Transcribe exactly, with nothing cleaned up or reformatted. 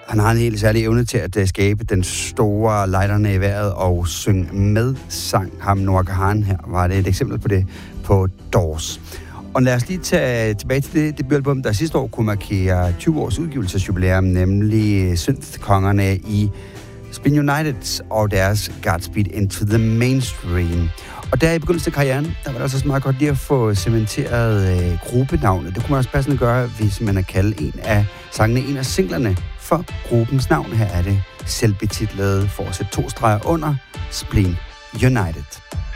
Han har en helt særlig evne til at uh, skabe den store lighterne i vejret og synge med sang. Ham Noah Kahan her var det et eksempel på det på Doors. Og lad os lige tage tilbage til det debutalbum, der sidste år kunne markere tyve års udgivelsesjubilæum, nemlig synth-kongerne i Spin United og deres Godspeed Into the Mainstream. Og der i begyndelsen af karrieren, der var det altså meget godt lige at få cementeret øh, gruppenavnet. Det kunne man også passende gøre, hvis man har kaldt en af sangene, en af singlerne for gruppens navn. Her er det selvbetitlede, for at sætte to streger under, Spleen United.